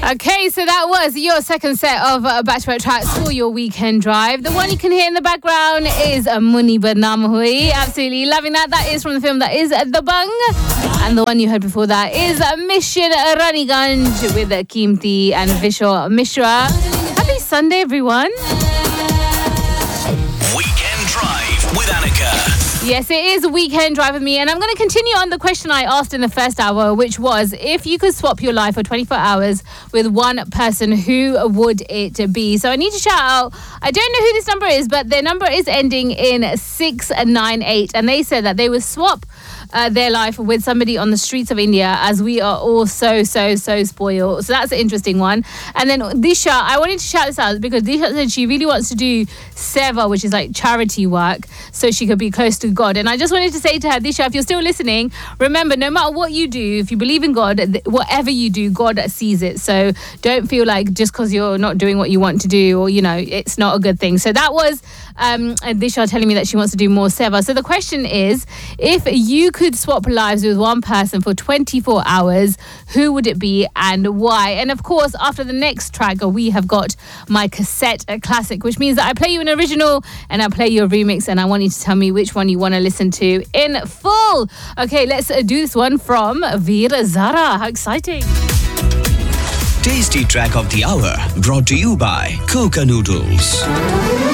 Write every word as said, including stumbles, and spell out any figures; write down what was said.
Okay, so that was your second set of uh, back-to-back tracks for your weekend drive. The one you can hear in the background is uh, Muni Badnaam Hui. Absolutely loving that. That is from the film that is uh, The Bung. And the one you heard before that is uh, Mission Raniganj with uh, Keemti and Vishal Mishra. Happy Sunday, everyone. Weekend Drive with Annika. Yes, it is a weekend drive with me, and I'm going to continue on the question I asked in the first hour, which was, if you could swap your life for twenty-four hours with one person, who would it be? So I need to shout out, I don't know who this number is, but their number is ending in six nine eight, and they said that they would swap Uh, their life with somebody on the streets of India, as we are all so, so, so spoiled. So that's an interesting one. And then Disha, I wanted to shout this out because Disha said she really wants to do Seva, which is like charity work, so she could be close to God. And I just wanted to say to her, Disha, if you're still listening, remember, no matter what you do, if you believe in God, whatever you do, God sees it. So don't feel like just because you're not doing what you want to do, or, you know, it's not a good thing. So that was um, Disha telling me that she wants to do more Seva. So the question is, if you could swap lives with one person for twenty-four hours, who would it be and why? And of course, after the next track, we have got my cassette classic, which means that I play you an original and I play you a remix, and I want you to tell me which one you want to listen to in full. Okay, let's do this one from Veer Zara. How exciting. Tasty track of the hour brought to you by Coca Noodles.